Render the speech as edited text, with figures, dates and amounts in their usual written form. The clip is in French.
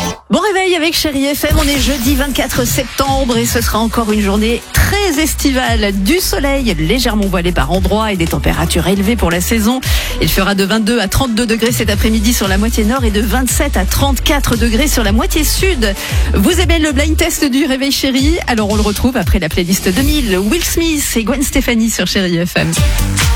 Bon réveil avec Chérie FM, on est jeudi 24 septembre et ce sera encore une journée très estivale. Du soleil légèrement voilé par endroits et des températures élevées pour la saison. Il fera de 22 à 32 degrés cet après-midi sur la moitié nord et de 27 à 34 degrés sur la moitié sud. Vous aimez le blind test du réveil Chérie? Alors on le retrouve après la playlist 2000. Will Smith et Gwen Stefani sur Chérie FM.